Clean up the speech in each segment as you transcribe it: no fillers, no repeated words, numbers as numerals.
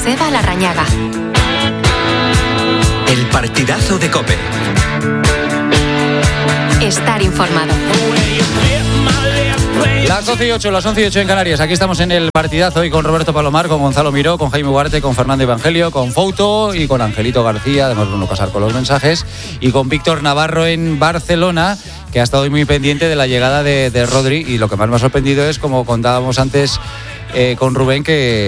Joseba Larrañaga. El partidazo de COPE. Estar informado. Las 12 y 8, las 11 y 8 en Canarias. Aquí estamos en el partidazo hoy con Roberto Palomar, con Gonzalo Miró, con Jaime Ugarte, con Fernando Evangelio, con Fouto y con Angelito García, además Bruno Casar con los mensajes, y con Víctor Navarro en Barcelona, que ha estado hoy muy pendiente de la llegada de Rodri. Y lo que más me ha sorprendido es, como contábamos antes con Rubén,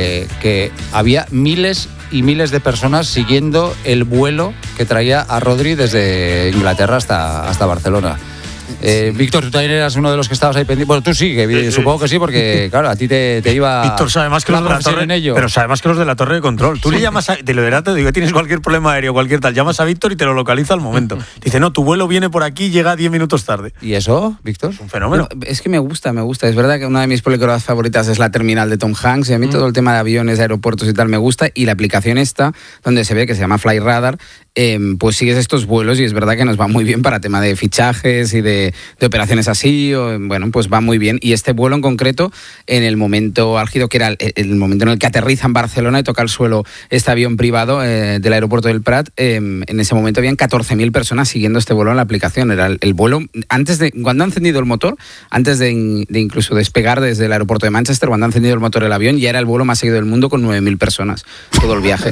que había miles y miles de personas siguiendo el vuelo que traía a Rodri desde Inglaterra hasta Barcelona. Víctor, tú también eras uno de los que estabas ahí pendiente. Bueno, tú sí, supongo que sí, porque claro, a ti te iba. Víctor sabe más que los de la torre, pero sabe más que los de la torre de control. Tú le llamas te lo verás, te digo, tienes cualquier problema aéreo, cualquier tal, llamas a Víctor y te lo localiza al momento. Dice, no, tu vuelo viene por aquí y llega 10 minutos tarde. ¿Y eso, Víctor? Es un fenómeno. No, es que me gusta. Es verdad que una de mis películas favoritas es La Terminal de Tom Hanks, y a mí todo el tema de aviones, de aeropuertos y tal me gusta, y la aplicación esta, donde se ve que se llama Fly Radar, pues sigues estos vuelos y es verdad que nos va muy bien para tema de fichajes y de operaciones así, bueno, pues va muy bien. Y este vuelo en concreto, en el momento álgido, que era el momento en el que aterriza en Barcelona y toca el suelo este avión privado del aeropuerto del Prat, en ese momento habían 14.000 personas siguiendo este vuelo en la aplicación. Era el vuelo, cuando ha encendido el motor, antes de incluso despegar desde el aeropuerto de Manchester, cuando ha encendido el motor del avión, ya era el vuelo más seguido del mundo con 9.000 personas. Todo el viaje.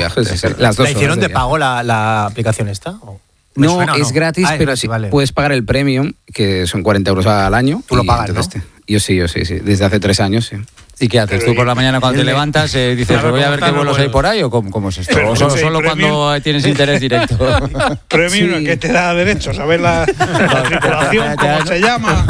Las 2 ¿La hicieron de pago la aplicación esta? No, es gratis, pero sí, vale. Puedes pagar el premium, que son 40 euros al año. Tú lo pagas, ¿no? Yo sí. Desde hace 3 años, sí. ¿Y qué haces? ¿Tú por la mañana cuando te levantas dices, voy a ver qué vuelos hay por ahí, o cómo es esto? ¿O solo cuando tienes interés directo? Premium, sí. Que te da derecho, saber la tripulación, cómo se llama,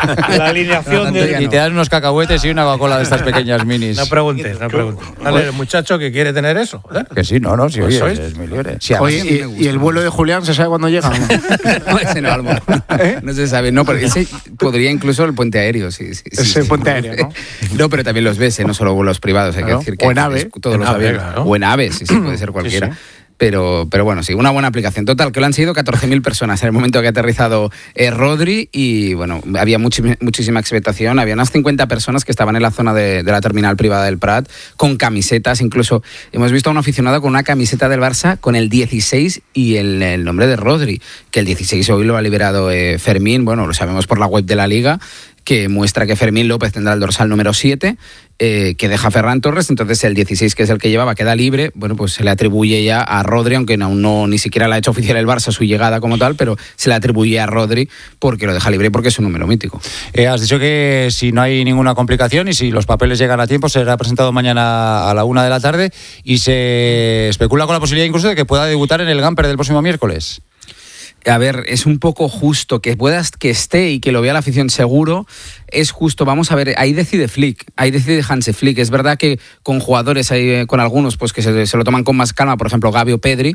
la alineación de... Y te dan unos cacahuetes y una Coca-Cola de estas pequeñas minis. No preguntes. Dale, el muchacho que quiere tener eso. Que sí, sí, oye, es muy libre. Sí, oye, ¿y el vuelo de Julián se sabe cuándo llega? No, ese no, no se sabe. No, pero ese podría incluso el puente aéreo, sí. Ese puente aéreo, ¿no? No, pero también los ves, no solo vuelos privados, hay que decir que o en AVE, todos los aviones, ¿no? O en AVE, sí, puede ser cualquiera. Sí. Pero bueno, sí, una buena aplicación. Total, que lo han sido 14.000 personas en el momento que ha aterrizado Rodri, y bueno, había muchísima expectación. Había unas 50 personas que estaban en la zona de la terminal privada del Prat con camisetas. Incluso hemos visto a un aficionado con una camiseta del Barça con el 16 y el nombre de Rodri, que el 16 hoy lo ha liberado Fermín. Bueno, lo sabemos por la web de la Liga, que muestra que Fermín López tendrá el dorsal número 7, que deja Ferran Torres. Entonces el 16, que es el que llevaba, queda libre. Bueno, pues se le atribuye ya a Rodri, aunque aún ni siquiera la ha hecho oficial el Barça su llegada como tal, pero se le atribuye a Rodri porque lo deja libre, porque es un número mítico. Has dicho que si no hay ninguna complicación y si los papeles llegan a tiempo, será presentado mañana a la 1 de la tarde, y se especula con la posibilidad incluso de que pueda debutar en el Gamper del próximo miércoles. A ver, es un poco justo que esté y que lo vea la afición, seguro. Es justo, vamos a ver, ahí decide Hansi Flick. Es verdad que con jugadores, con algunos, pues que se lo toman con más calma, por ejemplo, Gavi o Pedri,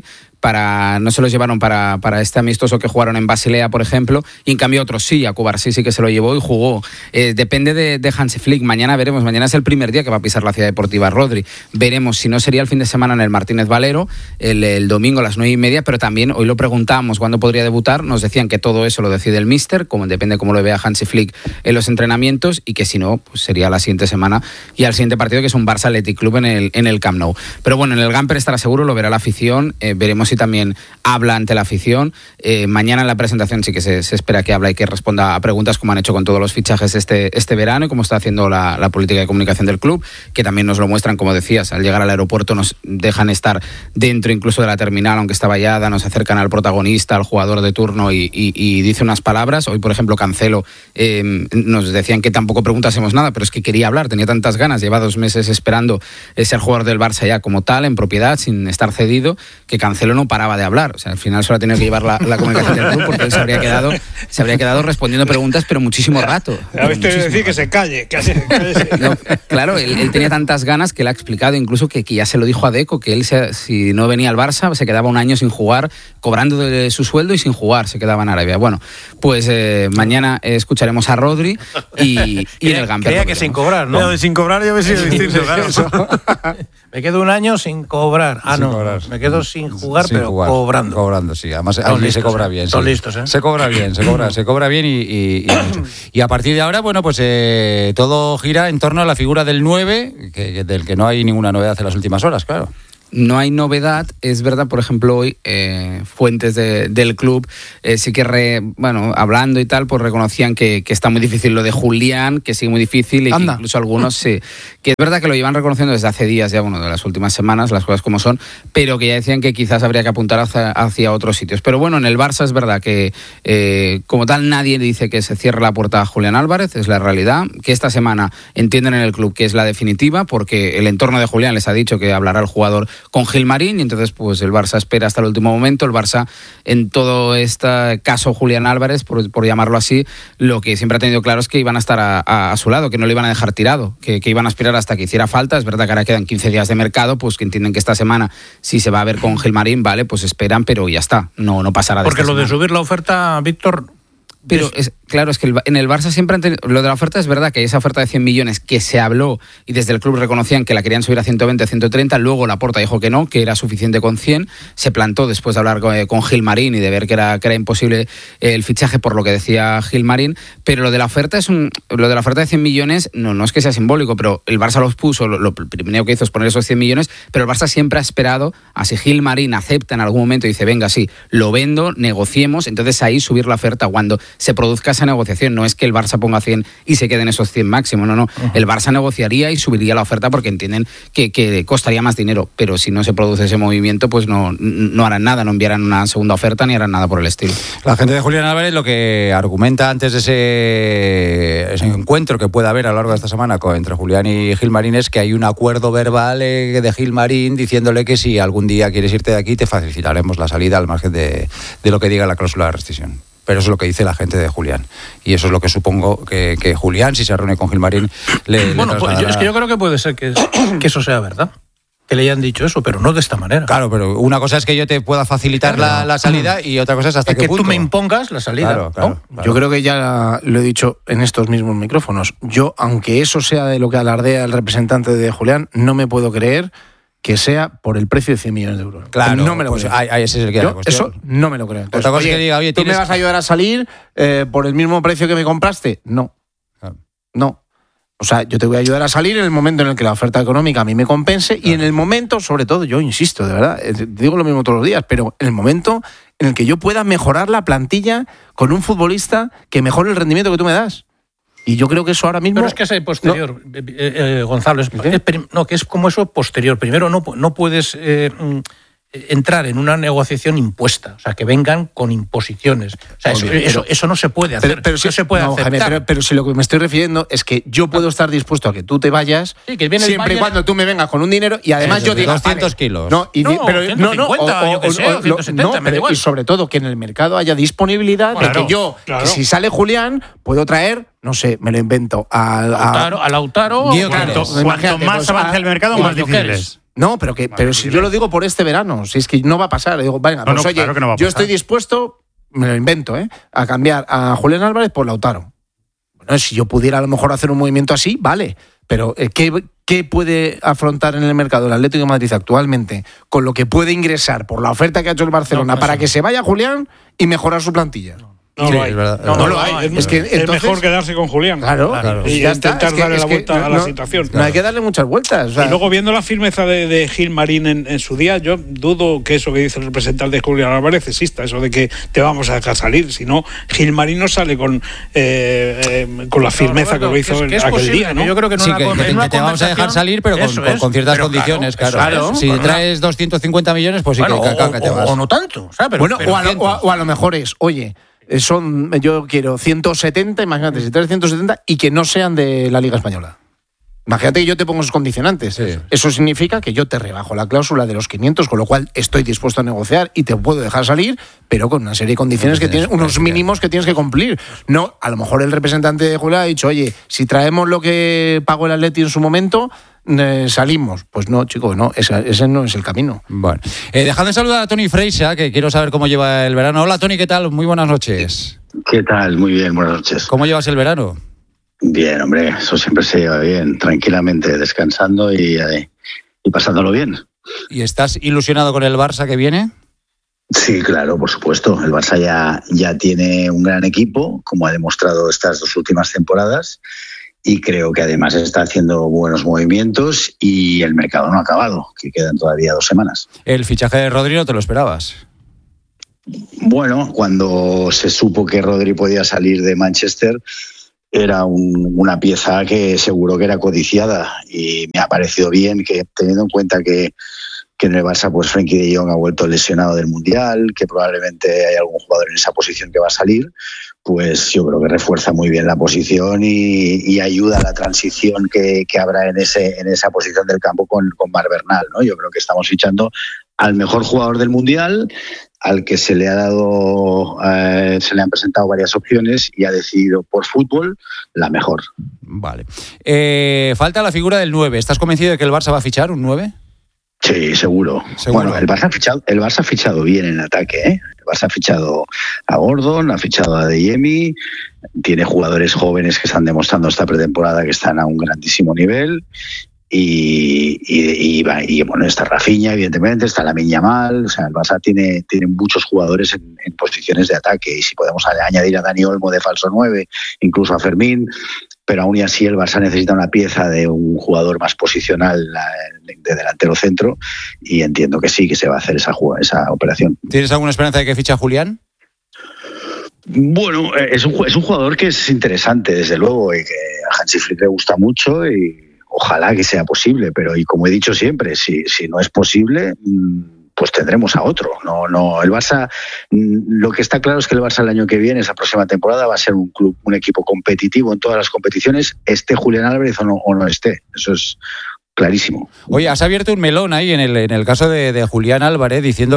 no se los llevaron para este amistoso que jugaron en Basilea, por ejemplo, y en cambio otros sí, a Cubarsí sí que se lo llevó y jugó. Depende de Hansi Flick. Mañana veremos, mañana es el primer día que va a pisar la Ciudad Deportiva Rodri. Veremos si no sería el fin de semana en el Martínez Valero, el domingo a las 9:30, pero también hoy lo preguntamos cuándo podría debutar. Nos decían que todo eso lo decide el míster, depende cómo lo vea Hansi Flick en los entrenamientos, y que si no, pues sería la siguiente semana y al siguiente partido, que es un Barça Athletic Club en el Camp Nou. Pero bueno, en el Gamper estará seguro, lo verá la afición. Veremos si también habla ante la afición. Mañana en la presentación sí que se espera que hable y que responda a preguntas, como han hecho con todos los fichajes este verano, y como está haciendo la política de comunicación del club, que también nos lo muestran, como decías, al llegar al aeropuerto nos dejan estar dentro incluso de la terminal, aunque está vallada, nos acercan al protagonista, al jugador de turno, y dice unas palabras. Hoy, por ejemplo, Cancelo, nos decían que tampoco preguntásemos nada, pero es que quería hablar, tenía tantas ganas, lleva 2 meses esperando ser jugador del Barça ya como tal, en propiedad, sin estar cedido, que Cancelo no paraba de hablar. O sea, al final solo ha tenido que llevar la comunicación del club, porque él se habría quedado respondiendo preguntas, pero muchísimo rato. A veces decir que se calle. No, claro, él tenía tantas ganas que él ha explicado incluso que ya se lo dijo a Deco, que él si no venía al Barça se quedaba un año sin jugar, cobrando de su sueldo y sin jugar, se quedaba en Arabia. Bueno, pues mañana escucharemos a Rodri, y en el Gamper. Creía que sin cobrar, ¿no? Pero de sin cobrar yo me sido distinto, claro. Me quedo un año sin cobrar. Me quedo sin jugar, pero cobrando. Cobrando, sí. Además, allí se cobra bien. Son listos, ¿eh? Se cobra bien, se cobra bien y mucho. Y a partir de ahora, bueno, pues todo gira en torno a la figura del 9, del que no hay ninguna novedad en las últimas horas, claro. No hay novedad, es verdad, por ejemplo, hoy fuentes del club sí que, hablando y tal, pues reconocían que está muy difícil lo de Julián, que sigue muy difícil y que incluso algunos sí, que es verdad que lo llevan reconociendo desde hace días ya, de las últimas semanas, las cosas como son, pero que ya decían que quizás habría que apuntar hacia otros sitios. Pero bueno, en el Barça es verdad que como tal nadie dice que se cierre la puerta a Julián Álvarez, es la realidad, que esta semana entienden en el club que es la definitiva, porque el entorno de Julián les ha dicho que hablará el jugador con Gilmarín y entonces pues el Barça espera hasta el último momento. El Barça en todo este caso Julián Álvarez, por llamarlo así, lo que siempre ha tenido claro es que iban a estar a su lado, que no le iban a dejar tirado, que iban a aspirar hasta que hiciera falta. Es verdad que ahora quedan 15 días de mercado, pues que entienden que esta semana si se va a ver con Gilmarín, vale, pues esperan, pero ya está, no pasará de porque esta lo de semana. Subir la oferta, Víctor... Pero claro, es que en el Barça siempre lo de la oferta es verdad que hay esa oferta de 100 millones que se habló y desde el club reconocían que la querían subir a 120, 130, luego Laporta dijo que no, que era suficiente con 100, se plantó después de hablar con Gilmarín y de ver que era imposible el fichaje por lo que decía Gilmarín, pero lo de la oferta de 100 millones no es que sea simbólico, pero el Barça los puso, lo primero que hizo es poner esos 100 millones, pero el Barça siempre ha esperado a si Gilmarín acepta en algún momento y dice, venga, sí, lo vendo, negociemos, entonces ahí subir la oferta cuando se produzca esa negociación. No es que el Barça ponga 100 y se queden esos 100 máximo, no. El Barça negociaría y subiría la oferta porque entienden que costaría más dinero, pero si no se produce ese movimiento, pues no harán nada, no enviarán una segunda oferta ni harán nada por el estilo. La gente de Julián Álvarez lo que argumenta antes de ese encuentro que pueda haber a lo largo de esta semana entre Julián y Gilmarín es que hay un acuerdo verbal de Gilmarín diciéndole que si algún día quieres irte de aquí te facilitaremos la salida al margen de lo que diga la cláusula de rescisión. Pero eso es lo que dice la gente de Julián. Y eso es lo que supongo que Julián, si se reúne con Gilmarín, le trasladará. Es que yo creo que puede ser que eso sea verdad. Que le hayan dicho eso, pero no de esta manera. Claro, pero una cosa es que yo te pueda facilitar la salida y otra cosa es hasta qué punto. Que tú me impongas la salida. Claro. Yo creo que ya lo he dicho en estos mismos micrófonos. Yo, aunque eso sea de lo que alardea el representante de Julián, no me puedo creer que sea por el precio de 100 millones de euros. Claro, no me lo creo. Ese es el que yo, eso no me lo creo. Entonces, otra cosa es que diga, oye, ¿tú me vas a ayudar a salir por el mismo precio que me compraste? No. Claro. No. O sea, yo te voy a ayudar a salir en el momento en el que la oferta económica a mí me compense y en el momento, sobre todo, yo insisto, de verdad, digo lo mismo todos los días, pero en el momento en el que yo pueda mejorar la plantilla con un futbolista que mejore el rendimiento que tú me das. Y yo creo que eso ahora mismo... Pero es que es posterior, Gonzalo, que es como eso posterior. Primero no puedes entrar en una negociación impuesta, o sea, que vengan con imposiciones. O sea, eso no se puede hacer, pero no se puede aceptar. Jaime, pero si lo que me estoy refiriendo es que yo puedo estar dispuesto a que tú te vayas siempre y cuando tú me vengas con un dinero y además yo diga... 200 kilos. No, 150, yo qué sé, 170, me da igual. Y sobre todo que en el mercado haya disponibilidad de que yo, que si sale Julián, puedo traer... No sé, me lo invento. A Lautaro. Cuanto más avance el mercado, más difícil es. No, pero si yo lo digo por este verano, si es que no va a pasar. Digo, venga, pues oye, claro que no va a yo pasar. estoy dispuesto, me lo invento, a cambiar a Julián Álvarez por Lautaro. Bueno, si yo pudiera a lo mejor hacer un movimiento así, vale. Pero ¿qué puede afrontar en el mercado el Atlético de Madrid actualmente con lo que puede ingresar por la oferta que ha hecho el Barcelona para que se vaya Julián y mejorar su plantilla? No lo hay. No lo hay. Es mejor quedarse con Julián. Claro. Y ya intentar darle la vuelta a la situación. No hay que darle muchas vueltas. O sea, y luego, viendo la firmeza de Gilmarín en su día, yo dudo que eso que dice el representante de Julián Álvarez exista, eso de que te vamos a dejar salir. Si no, Gilmarín no sale con la firmeza que lo hizo aquel día, ¿no? Yo creo que que te vamos a dejar salir, pero con ciertas condiciones, claro. Si traes 250 millones, pues sí que te vas. O no tanto. O a lo mejor es, oye... yo quiero 170, imagínate, si traes 170 y que no sean de la Liga Española. Imagínate que yo te pongo esos condicionantes. Sí. Eso significa que yo te rebajo la cláusula de los 500, con lo cual estoy dispuesto a negociar y te puedo dejar salir, pero con una serie de condiciones que tienes, unos mínimos que tienes que cumplir. No, a lo mejor el representante de Julián ha dicho, oye, si traemos lo que pagó el Atleti en su momento, salimos. Pues no, chicos, no, ese no es el camino. Bueno, dejad de saludar a Toni Freixa, que quiero saber cómo lleva el verano. Hola, Toni, ¿qué tal? Muy buenas noches. ¿Qué tal? Muy bien, buenas noches. ¿Cómo llevas el verano? Bien, hombre, eso siempre se lleva bien, tranquilamente, descansando y pasándolo bien. ¿Y estás ilusionado con el Barça que viene? Sí, claro, por supuesto. El Barça ya tiene un gran equipo, como ha demostrado estas 2 últimas temporadas, y creo que además está haciendo buenos movimientos y el mercado no ha acabado, que quedan todavía 2 semanas. ¿El fichaje de Rodri no te lo esperabas? Bueno, cuando se supo que Rodri podía salir de Manchester, era una pieza que seguro que era codiciada, y me ha parecido bien que, teniendo en cuenta que en el Barça pues Frenkie de Jong ha vuelto lesionado del Mundial, que probablemente hay algún jugador en esa posición que va a salir, pues yo creo que refuerza muy bien la posición y ayuda a la transición que habrá en esa posición del campo con Marc Bernal, ¿no? Yo creo que estamos fichando al mejor jugador del Mundial, al que se le han presentado varias opciones y ha decidido por fútbol la mejor. Vale. Falta la figura del 9. ¿Estás convencido de que el Barça va a fichar un 9? Sí, seguro. Bueno, el Barça ha fichado bien en ataque, ¿eh? El Barça ha fichado a Gordon, ha fichado a Adeyemi, tiene jugadores jóvenes que están demostrando esta pretemporada que están a un grandísimo nivel. Y bueno, está Rafinha, evidentemente, está Lamine Yamal. O sea, el Barça tiene muchos jugadores en posiciones de ataque, y si podemos añadir a Dani Olmo de falso 9, incluso a Fermín, pero aún y así el Barça necesita una pieza de un jugador más posicional de delantero centro, y entiendo que sí, que se va a hacer esa operación. ¿Tienes alguna esperanza de que fiche a Julián? Bueno, es un jugador que es interesante, desde luego, y que a Hansi Flick le gusta mucho, y ojalá que sea posible, pero y como he dicho siempre, si no es posible, pues tendremos a otro. No, el Barça, lo que está claro es que el Barça el año que viene, esa próxima temporada, va a ser un equipo competitivo en todas las competiciones, esté Julián Álvarez o no esté. Eso es clarísimo. Oye, has abierto un melón ahí en el caso de Julián Álvarez, diciendo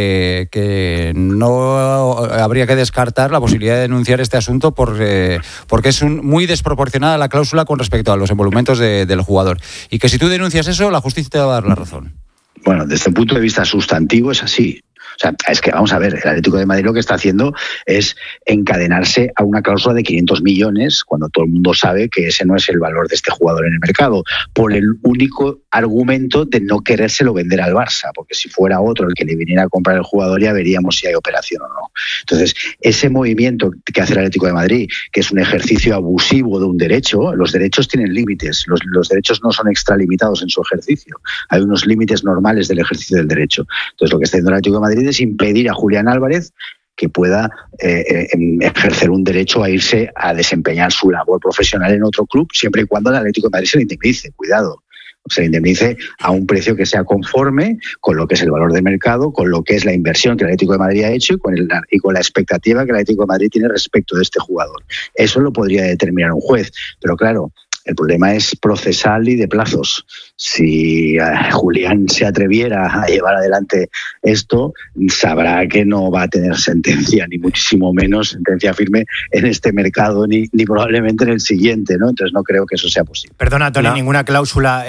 que no habría que descartar la posibilidad de denunciar este asunto porque es muy desproporcionada la cláusula con respecto a los emolumentos del jugador, y que si tú denuncias eso, la justicia te va a dar la razón. Bueno, desde el punto de vista sustantivo es así. O sea, es que vamos a ver, el Atlético de Madrid lo que está haciendo es encadenarse a una cláusula de 500 millones cuando todo el mundo sabe que ese no es el valor de este jugador en el mercado, por el único argumento de no querérselo vender al Barça, porque si fuera otro el que le viniera a comprar el jugador ya veríamos si hay operación o no. Entonces, ese movimiento que hace el Atlético de Madrid, que es un ejercicio abusivo de un derecho, los derechos tienen límites, los derechos no son extralimitados en su ejercicio, hay unos límites normales del ejercicio del derecho. Entonces, lo que está haciendo el Atlético de Madrid es impedir a Julián Álvarez que pueda ejercer un derecho a irse a desempeñar su labor profesional en otro club, siempre y cuando el Atlético de Madrid se le indemnice, cuidado, se le indemnice a un precio que sea conforme con lo que es el valor de mercado, con lo que es la inversión que el Atlético de Madrid ha hecho y con la expectativa que el Atlético de Madrid tiene respecto de este jugador. Eso lo podría determinar un juez, pero claro, el problema es procesal y de plazos. Si Julián se atreviera a llevar adelante esto, sabrá que no va a tener sentencia, ni muchísimo menos sentencia firme en este mercado, ni probablemente en el siguiente, ¿no? Entonces no creo que eso sea posible. Perdona, Tony, ninguna cláusula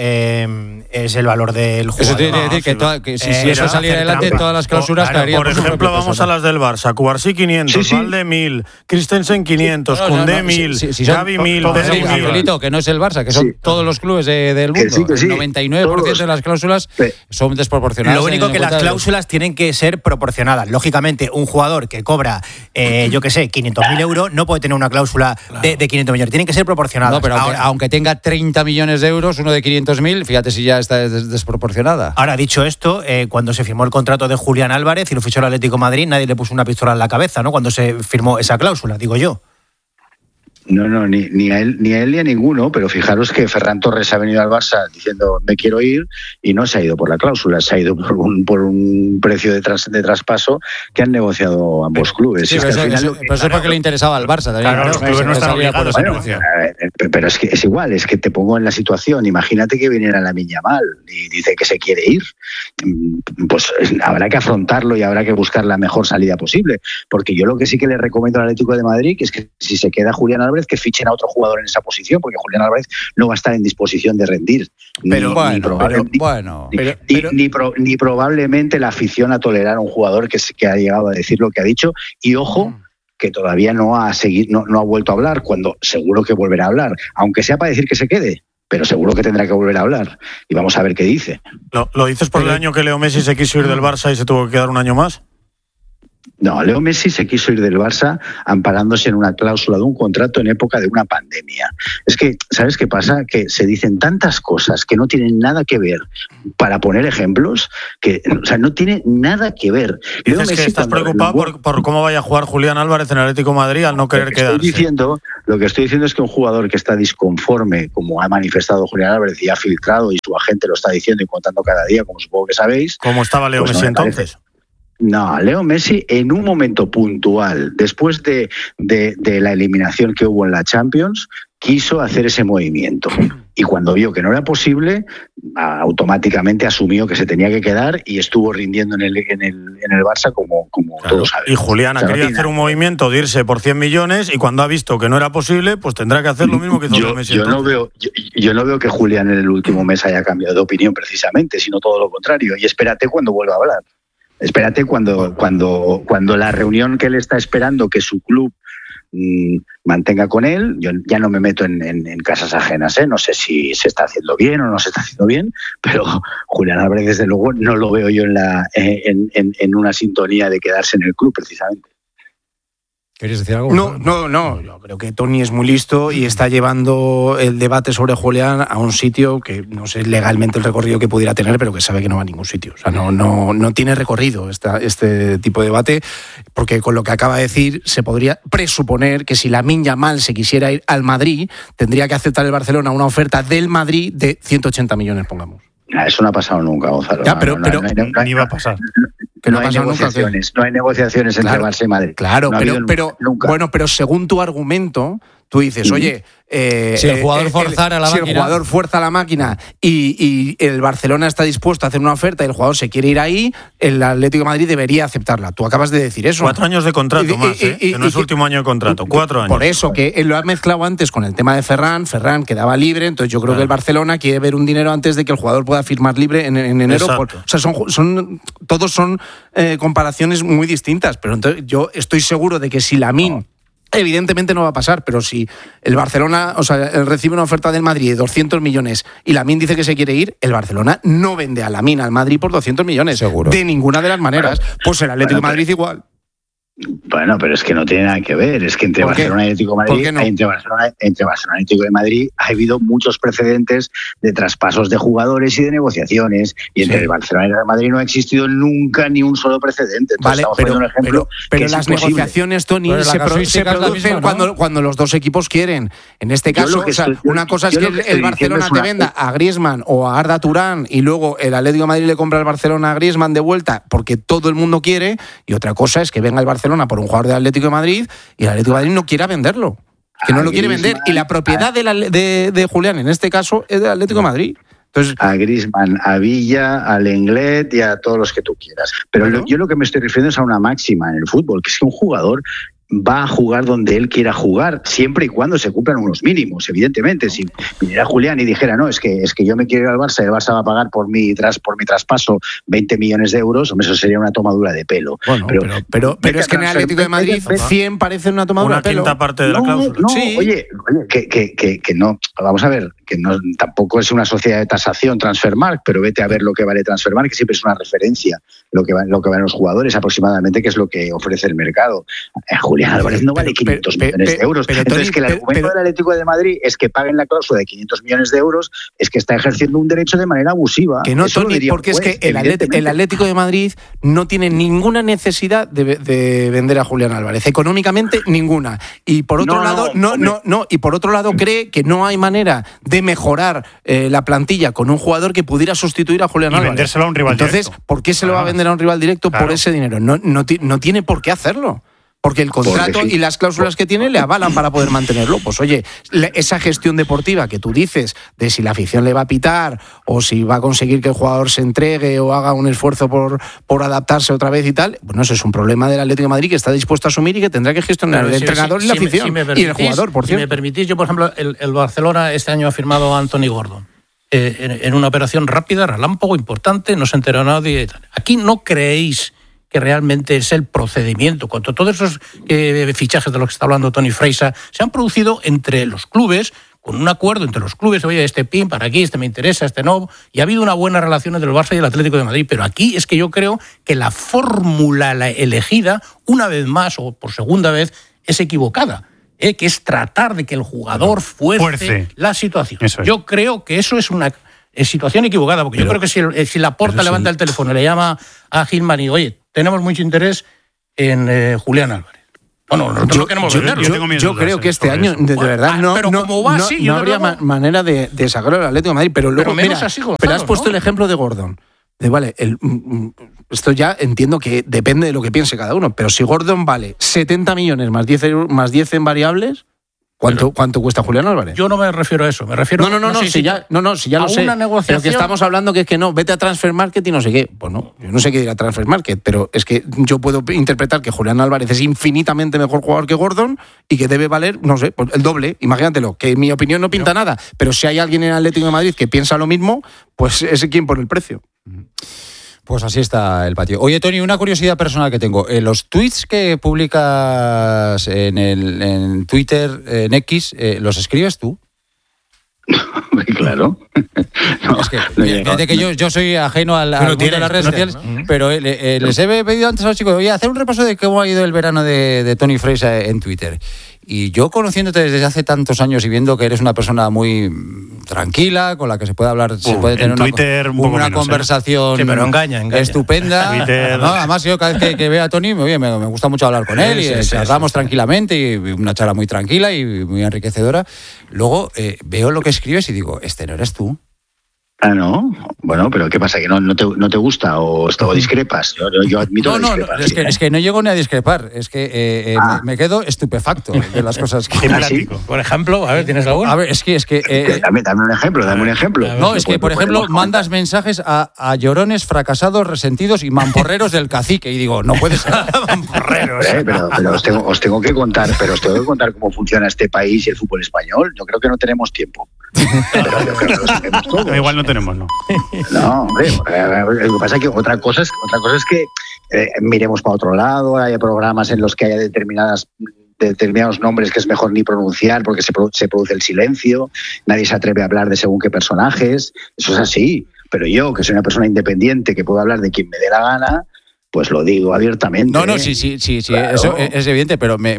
es el valor del jugador. Eso tiene que decir que si eso saliera adelante, todas las cláusulas caerían. Por ejemplo, vamos a las del Barça. Cubarsí 500, Valde 1000, Christensen 500, Koundé 1000, Gavi 1000, Pedri 1000. Angelito, que no es el Barça, que son todos los clubes del mundo. Que sí, el 99% de las cláusulas son desproporcionadas. Lo único que las cláusulas tienen que ser proporcionadas. Lógicamente, un jugador que cobra, 500.000 euros no puede tener una cláusula de 500 millones. Tienen que ser proporcionadas. No, pero aunque tenga 30 millones de euros, uno de 500.000, fíjate si ya está desproporcionada. Ahora, dicho esto, cuando se firmó el contrato de Julián Álvarez y lo fichó el Atlético de Madrid, nadie le puso una pistola en la cabeza, ¿no? Cuando se firmó esa cláusula, digo yo. No, ni a él ni a ninguno, pero fijaros que Ferran Torres ha venido al Barça diciendo me quiero ir y no se ha ido por la cláusula, se ha ido por un precio de traspaso que han negociado ambos clubes. Sí, pero eso es porque le interesaba al Barça también. Claro, los clubes no están obligados. Pero es que es igual, es que te pongo en la situación, imagínate que viniera Lamine Yamal y dice que se quiere ir, pues habrá que afrontarlo y habrá que buscar la mejor salida posible, porque yo lo que sí que le recomiendo al Atlético de Madrid que es que si se queda Julián Álvarez, que fichen a otro jugador en esa posición, porque Julián Álvarez no va a estar en disposición de rendir. Ni probablemente la afición a tolerar a un jugador que ha llegado a decir lo que ha dicho. Y ojo, que todavía no ha vuelto a hablar, cuando seguro que volverá a hablar, aunque sea para decir que se quede. Pero seguro que tendrá que volver a hablar. Y vamos a ver qué dice. ¿Lo dices por el año que Leo Messi se quiso ir del Barça y se tuvo que quedar un año más? No, Leo Messi se quiso ir del Barça amparándose en una cláusula de un contrato en época de una pandemia. Es que, ¿sabes qué pasa? Que se dicen tantas cosas que no tienen nada que ver, para poner ejemplos, que, o sea, no tiene nada que ver. Dices Leo Messi, que estás preocupado por cómo vaya a jugar Julián Álvarez en el Atlético de Madrid al no querer quedarse. Lo que estoy diciendo es que un jugador que está disconforme, como ha manifestado Julián Álvarez y ha filtrado, y su agente lo está diciendo y contando cada día, como supongo que sabéis. ¿Cómo estaba Leo Messi entonces? No, Leo Messi en un momento puntual, después de la eliminación que hubo en la Champions, quiso hacer ese movimiento. Y cuando vio que no era posible, automáticamente asumió que se tenía que quedar y estuvo rindiendo en el Barça como claro, todos sabemos. Y Julián ha querido hacer un movimiento de irse por 100 millones y cuando ha visto que no era posible, pues tendrá que hacer lo mismo que hizo Leo Messi. Yo no veo que Julián en el último mes haya cambiado de opinión precisamente, sino todo lo contrario. Y espérate cuando vuelva a hablar. Espérate cuando la reunión que él está esperando que su club mantenga con él. Yo ya no me meto en casas ajenas, no sé si se está haciendo bien o no se está haciendo bien, pero Julián Álvarez desde luego no lo veo yo en una sintonía de quedarse en el club precisamente. ¿Querías decir algo? No. Yo creo que Tony es muy listo y está llevando el debate sobre Julián a un sitio que no sé legalmente el recorrido que pudiera tener, pero que sabe que no va a ningún sitio. O sea, no tiene recorrido este tipo de debate, porque con lo que acaba de decir se podría presuponer que si Lamine Yamal se quisiera ir al Madrid, tendría que aceptar el Barcelona una oferta del Madrid de 180 millones, pongamos. Eso no ha pasado nunca, Gonzalo. Ya, pero ni va a pasar. Que no hay negociaciones entre Barça y Madrid. Claro, pero según tu argumento, tú dices, oye, si el jugador forzara la máquina. Si el jugador fuerza la máquina y el Barcelona está dispuesto a hacer una oferta y el jugador se quiere ir ahí, el Atlético de Madrid debería aceptarla. Tú acabas de decir eso. 4 años de contrato más, que no es último año de contrato, 4 años. Por eso, que él lo ha mezclado antes con el tema de Ferran quedaba libre, entonces yo creo que el Barcelona quiere ver un dinero antes de que el jugador pueda firmar libre en enero. O sea, todos son comparaciones muy distintas, pero entonces yo estoy seguro de que si Lamine... Evidentemente no va a pasar, pero si el Barcelona, recibe una oferta del Madrid de 200 millones y Lamine dice que se quiere ir, el Barcelona no vende a Lamine al Madrid por 200 millones. Seguro. De ninguna de las maneras. Pues el Atlético de Madrid igual. Bueno, pero es que no tiene nada que ver. Es que entre Barcelona y Atlético de Madrid, entre Barcelona y Atlético de Madrid ha habido muchos precedentes de traspasos de jugadores y de negociaciones. Y entre el Barcelona y el Madrid no ha existido nunca ni un solo precedente. Entonces, pero las negociaciones, Tony, se producen cuando los dos equipos quieren. En este caso, una cosa es que el Barcelona te venda a Griezmann o a Arda Turán y luego el Atlético de Madrid le compra al Barcelona a Griezmann de vuelta porque todo el mundo quiere, y otra cosa es que venga el Barcelona por un jugador del Atlético de Madrid y el Atlético de Madrid no quiera venderlo, que no lo quiere vender, y la propiedad de Julián en este caso es del Atlético de Madrid. Entonces, a Griezmann, a Villa, a Lenglet y a todos los que tú quieras. Pero yo lo que me estoy refiriendo es a una máxima en el fútbol, que es que un jugador va a jugar donde él quiera jugar, siempre y cuando se cumplan unos mínimos, evidentemente. Si viniera Julián y dijera, no, es que yo me quiero ir al Barça y el Barça va a pagar por mi traspaso 20 millones de euros, eso sería una tomadura de pelo. Bueno, pero es que en el Atlético de Madrid 100 parece una tomadura de pelo. Una quinta parte de la cláusula. No, sí. Oye, que no, vamos a ver, que no, tampoco es una sociedad de tasación Transfermarkt, pero vete a ver lo que vale Transfermarkt, que siempre es una referencia, lo que valen los jugadores aproximadamente, que es lo que ofrece el mercado. Julián Álvarez no vale 500 millones de euros. Entonces, que el argumento del Atlético de Madrid es que paguen la cláusula de 500 millones de euros, es que está ejerciendo un derecho de manera abusiva. Que no, Tony, porque es que el Atlético de Madrid no tiene ninguna necesidad de vender a Julián Álvarez. Económicamente, ninguna. Y por otro lado, cree que no hay manera de mejorar la plantilla con un jugador que pudiera sustituir a Julián Álvarez. Y vendérselo a un rival directo. Entonces, ¿por qué se lo va a vender a un rival directo por ese dinero? No tiene por qué hacerlo. Porque el contrato y las cláusulas que tiene le avalan para poder mantenerlo. Pues oye, esa gestión deportiva que tú dices de si la afición le va a pitar o si va a conseguir que el jugador se entregue o haga un esfuerzo por adaptarse otra vez y tal, bueno, eso es un problema del Atlético de Madrid que está dispuesto a asumir y que tendrá que gestionar el entrenador y la afición. Y el jugador, por cierto. Si me permitís, yo, por ejemplo, el Barcelona este año ha firmado a Anthony Gordon. En una operación rápida, relámpago, importante, no se enteró nadie y tal. Aquí no creéis que realmente es el procedimiento. Cuando todos esos fichajes de los que está hablando Toni Freixa se han producido entre los clubes, con un acuerdo entre los clubes, oye, este pin para aquí, este me interesa, este no, y ha habido una buena relación entre el Barça y el Atlético de Madrid, pero aquí es que yo creo que la fórmula elegida, una vez más o por segunda vez, es equivocada, que es tratar de que el jugador fuerce la situación. Yo creo que eso es una situación equivocada, porque yo creo que si Laporta levanta el teléfono y le llama a Gilman y oye, tenemos mucho interés en Julián Álvarez. Bueno, nosotros no queremos venderlo. Yo creo que este año, de verdad, no habría manera de sacarlo del Atlético de Madrid. Pero luego, mira, pero has puesto el ejemplo de Gordon. Vale, esto ya entiendo que depende de lo que piense cada uno, pero si Gordon vale 70 millones más 10 en variables, ¿cuánto cuesta Julián Álvarez? Yo no me refiero a eso, me refiero si ya lo sé. Una negociación. Pero que estamos hablando que es que no, vete a Transfer Market y no sé qué. Pues no, yo no sé qué dirá Transfer Market, pero es que yo puedo interpretar que Julián Álvarez es infinitamente mejor jugador que Gordon y que debe valer, no sé, pues el doble, imagínatelo, que en mi opinión no pinta nada, pero si hay alguien en el Atlético de Madrid que piensa lo mismo, pues es quien pone el precio. Pues así está el patio. Oye, Toni, una curiosidad personal que tengo. Los tweets que publicas en Twitter, en X, ¿los escribes tú? Claro. Es que, fíjate que yo soy ajeno al mundo de las redes sociales, pero les he pedido antes a los chicos, oye, hacer un repaso de cómo ha ido el verano de Toni Freixa en Twitter. Y yo, conociéndote desde hace tantos años y viendo que eres una persona muy tranquila, con la que se puede hablar, se puede tener una conversación pero engaña. Estupenda. No, además, yo cada vez que veo a Toni, me gusta mucho hablar con él y charlamos tranquilamente, y una charla muy tranquila y muy enriquecedora. Luego veo lo que escribes y digo, este no eres tú. Ah, no. Bueno, pero ¿qué pasa? ¿Que no te gusta o discrepas? Yo admito discrepar. Es que no llego ni a discrepar. Es que me quedo estupefacto de las cosas que... ¿Sí? Por ejemplo, a ver, ¿tienes alguno? A ver, es que dame un ejemplo. No, es que, por ejemplo, mandas mensajes a llorones, fracasados, resentidos y mamporreros del cacique. Y digo, no puede ser. Mamporreros. Pero os tengo que contar cómo funciona este país y el fútbol español. Yo creo que no tenemos tiempo. Pero todos. Igual no tenemos, ¿no? No, hombre, lo que pasa es que otra cosa es que miremos para otro lado, haya programas en los que haya determinados nombres que es mejor ni pronunciar porque se produce el silencio, nadie se atreve a hablar de según qué personajes, eso es así, pero yo, que soy una persona independiente, que puedo hablar de quien me dé la gana, pues lo digo abiertamente. No, sí, claro. Eso es evidente, pero me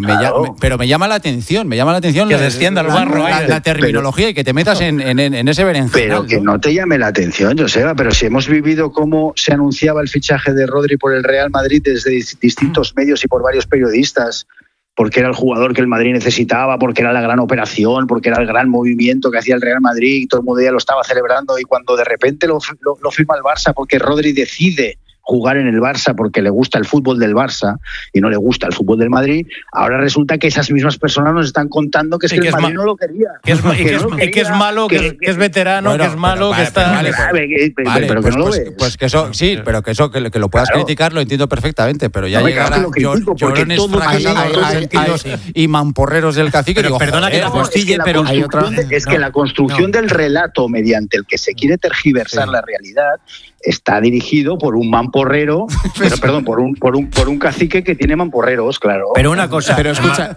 llama la atención, que descienda el barro la terminología y que te metas en ese berenjenal. Pero que no te llame la atención, Joseba, pero si hemos vivido cómo se anunciaba el fichaje de Rodri por el Real Madrid desde distintos medios y por varios periodistas, porque era el jugador que el Madrid necesitaba, porque era la gran operación, porque era el gran movimiento que hacía el Real Madrid y todo el mundo ya lo estaba celebrando, y cuando de repente lo firma el Barça porque Rodri decide jugar en el Barça porque le gusta el fútbol del Barça y no le gusta el fútbol del Madrid, ahora resulta que esas mismas personas nos están contando que es que el Madrid no lo quería. Que es malo, que es veterano, bueno, que es malo, que está... Pero que no lo ves. Pues que eso, sí, pero que lo puedas criticar lo entiendo perfectamente, pero ya llegar a llorones fracasados, resentidos y mamporreros del cacique, pero digo, perdona que te apostille, pero hay otra... Es que la construcción del relato mediante el que se quiere tergiversar la realidad está dirigido por un mamporrero, por un cacique que tiene mamporreros, claro. Pero una cosa, pero escucha,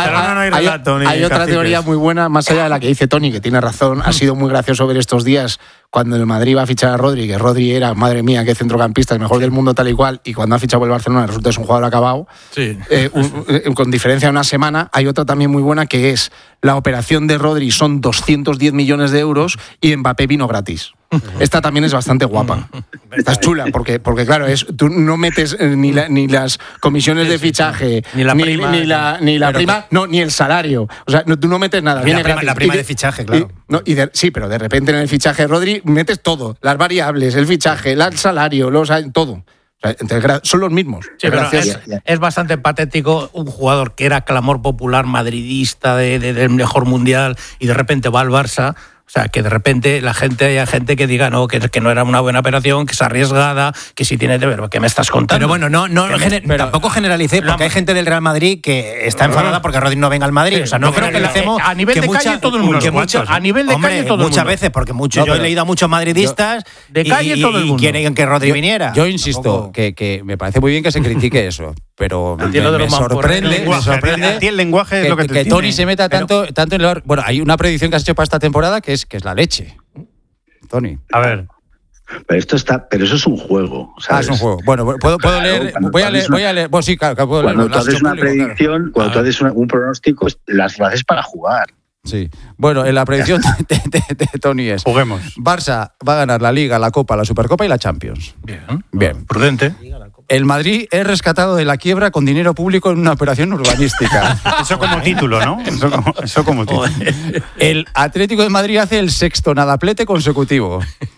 hay otra teoría muy buena, más allá de la que dice Toni, que tiene razón. Ha sido muy gracioso ver estos días cuando el Madrid va a fichar a Rodri, que Rodri era, madre mía, qué centrocampista, el mejor del mundo tal y cual, y cuando ha fichado por el Barcelona resulta que es un jugador acabado. Sí. Con diferencia de una semana. Hay otra también muy buena, que es la operación de Rodri son 210 millones de euros y Mbappé vino gratis. Esta también es bastante guapa. Esta es chula, porque claro, tú no metes ni las comisiones de fichaje, ni la prima, ni el salario. O sea, tú no metes nada. Viene la prima de fichaje, claro. Sí, pero de repente en el fichaje de Rodri metes todo. Las variables, el fichaje, el salario, todo. Entonces, son los mismos. Sí, pero es bastante patético un jugador que era clamor popular madridista del mejor mundial y de repente va al Barça. O sea, que de repente haya gente que diga no, que no era una buena operación, que es arriesgada, que si tiene de ver, ¿qué me estás contando? Pero bueno, tampoco generalicé, porque hay gente del Real Madrid que está enfadada porque Rodri no venga al Madrid. O sea, no creo que le hacemos a nivel de calle todo el mundo. A nivel de calle todo el mundo. Muchas veces, porque yo he leído a muchos madridistas de calle todo el mundo. Y quieren que Rodri viniera. Yo insisto que me parece muy bien que se critique eso, pero me sorprende a ti el lenguaje es lo que Tony se meta tanto en el... Bueno, hay una predicción que has hecho para esta temporada que es la leche. Tony. A ver. Pero eso es un juego, ¿sabes? Es un juego. Bueno, puedo leer. Voy a leer. Bueno, sí, claro, puedo leer. Cuando tú haces una predicción, cuando tú haces un pronóstico, las haces para jugar. Sí. Bueno, en la predicción de Tony es... Juguemos. Barça va a ganar la Liga, la Copa, la Supercopa y la Champions. Bien. Prudente. El Madrid es rescatado de la quiebra con dinero público en una operación urbanística. Eso como título, ¿no? Eso como título. El Atlético de Madrid hace el 6º nadaplete consecutivo.